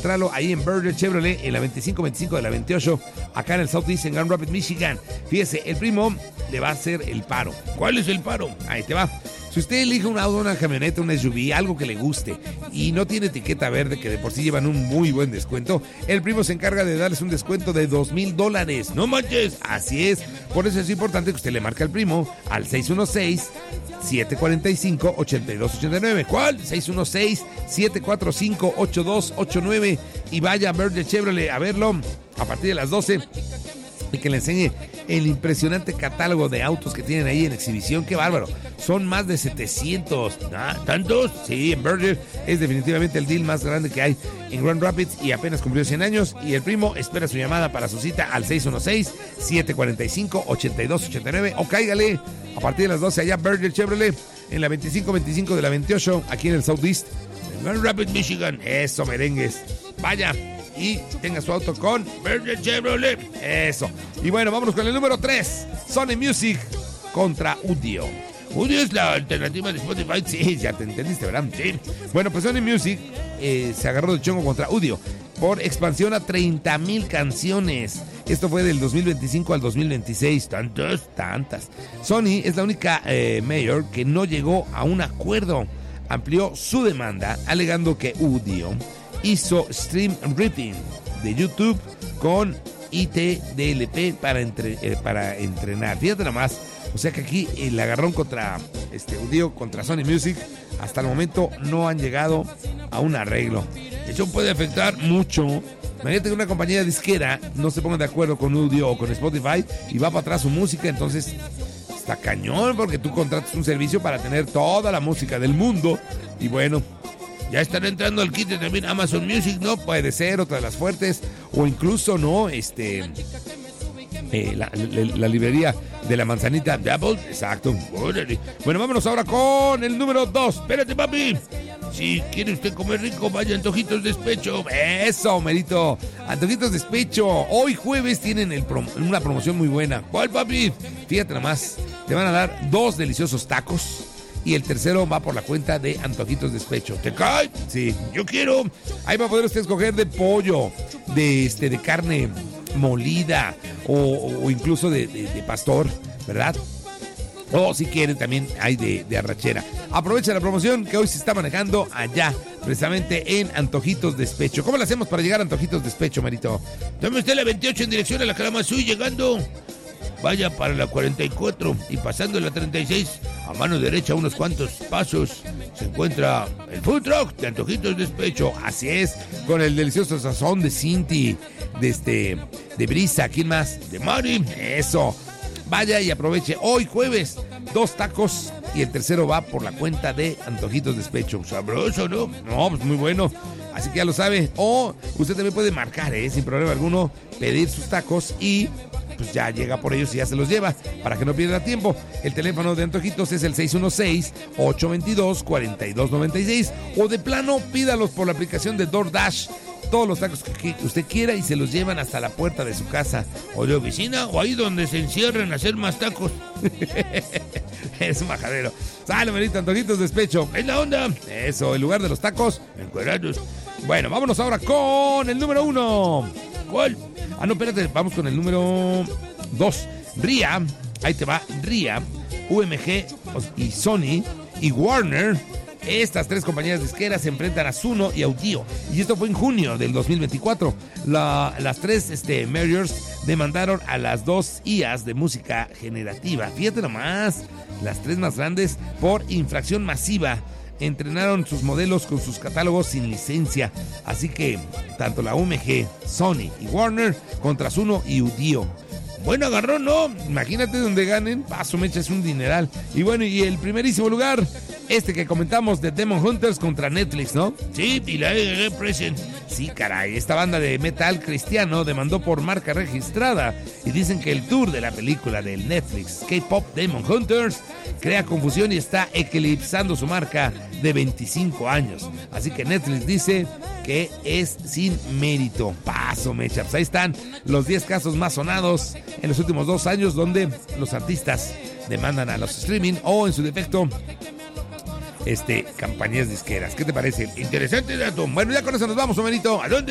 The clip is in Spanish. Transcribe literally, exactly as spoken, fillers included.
encontrarlo ahí en Berger Chevrolet, en la veinticinco veinticinco de la veintiocho, acá en el Southeast, en Grand Rapids, Michigan. Fíjese, el primo le va a hacer el paro. ¿Cuál es el paro? Ahí te va. Si usted elige un auto, una camioneta, un S U V, algo que le guste y no tiene etiqueta verde, que de por sí llevan un muy buen descuento, el primo se encarga de darles un descuento de dos mil dólares. ¡No manches! Así es. Por eso es importante que usted le marque al primo al seis uno seis, siete cuatro cinco, ocho dos ocho nueve. ¿Cuál? seis uno seis, siete cuatro cinco, ocho dos ocho nueve. Y vaya a Berger Chevrolet a verlo a partir de las doce y que le enseñe el impresionante catálogo de autos que tienen ahí en exhibición. ¡Qué bárbaro! Son más de setecientos. ¿Ah, ¿Tantos? Sí, en Berger es definitivamente el deal más grande que hay en Grand Rapids y apenas cumplió cien años. Y el primo espera su llamada para su cita al seis uno seis, siete cuatro cinco, ocho dos ocho nueve o cáigale a partir de las doce allá Berger Chevrolet en la veinticinco veinticinco de la veintiocho aquí en el Southeast, en Grand Rapids, Michigan. Eso, merengues. Vaya y tenga su auto con Berger Chevrolet. Eso. Y bueno, vámonos con el número tres. Sony Music contra Udio. Udio es la alternativa de Spotify. Sí, ya te entendiste, ¿verdad? Sí. Bueno, pues Sony Music eh, se agarró de chongo contra Udio por expansión a treinta mil canciones. Esto fue del dos mil veinticinco al dos mil veintiséis. Tantas, tantas. Sony es la única eh, mayor que no llegó a un acuerdo. Amplió su demanda alegando que Udio hizo stream ripping de YouTube con I T D L P para, entre, eh, para entrenar. Fíjate nada más. O sea que aquí el agarrón contra este Udio, contra Sony Music, hasta el momento no han llegado a un arreglo. Eso puede afectar mucho. Imagínate que una compañía disquera no se ponga de acuerdo con Udio o con Spotify y va para atrás su música, entonces está cañón porque tú contratas un servicio para tener toda la música del mundo y bueno, ya están entrando al kit también Amazon Music, ¿no? Puede ser otra de las fuertes o incluso, ¿no? Este... Eh, la, la, la librería de la manzanita de Apple. Exacto. Bueno, vámonos ahora con el número dos. Espérate, papi. Si quiere usted comer rico, vaya a Antojitos Despecho. Eso, merito. Antojitos Despecho. Hoy jueves tienen el prom- una promoción muy buena. ¿Cuál, papi? Fíjate nomás. Te van a dar dos deliciosos tacos y el tercero va por la cuenta de Antojitos Despecho. ¿Te cae? Sí, yo quiero. Ahí va a poder usted escoger de pollo, de este, de carne molida o, o incluso de, de, de pastor, ¿verdad? O si quieren también hay de, de arrachera. Aprovecha la promoción que hoy se está manejando allá, precisamente en Antojitos Despecho. ¿Cómo le hacemos para llegar a Antojitos Despecho, Marito? Tome usted la veintiocho en dirección a la Kalamazoo y llegando, vaya para la cuarenta y cuatro y pasando la treinta y seis, a mano derecha unos cuantos pasos, se encuentra el food truck de Antojitos Despecho. Así es, con el delicioso sazón de Cinti, de este, de Brisa, ¿quién más? De Mari, eso. Vaya y aproveche hoy jueves, dos tacos y el tercero va por la cuenta de Antojitos Despecho. Sabroso, ¿no? No, pues muy bueno. Así que ya lo sabe. O usted también puede marcar, ¿eh? Sin problema alguno, pedir sus tacos y pues ya llega por ellos y ya se los lleva para que no pierda tiempo. El teléfono de Antojitos es el seis uno seis, ocho dos dos, cuatro dos nueve seis o de plano pídalos por la aplicación de DoorDash. Todos los tacos que usted quiera y se los llevan hasta la puerta de su casa o de oficina o ahí donde se encierren a hacer más tacos. Es un majadero. Sale, merito, Antojitos Despecho. Es la onda. Eso, el lugar de los tacos encuerados. Bueno, vámonos ahora con el número uno. ¿Cuál? Ah, no, espérate, vamos con el número dos. R I A, ahí te va, R I A, U M G y Sony y Warner. Estas tres compañías disqueras se enfrentan a Suno y Audio. Y esto fue en junio del dos mil veinticuatro. La, las tres este, majors demandaron a las dos I As de música generativa. Fíjate nomás, las tres más grandes por infracción masiva. Entrenaron sus modelos con sus catálogos sin licencia. Así que tanto la U M G, Sony y Warner contra Suno y Audio. Bueno, agarrón, ¿no? Imagínate donde ganen. Paso, me echas un dineral. Y bueno, y el primerísimo lugar, este que comentamos de Demon Hunters contra Netflix, ¿no? Sí, y la E G G Present. Sí, caray, esta banda de metal cristiano demandó por marca registrada y dicen que el tour de la película del Netflix K-Pop Demon Hunters crea confusión y está eclipsando su marca de veinticinco años. Así que Netflix dice que es sin mérito. Paso, mecha. Pues ahí están los diez casos más sonados en los últimos dos años donde los artistas demandan a los streaming o en su defecto este, campañas disqueras. ¿Qué te parece? Interesante dato. Bueno, ya con eso nos vamos, Homerito. ¿A dónde?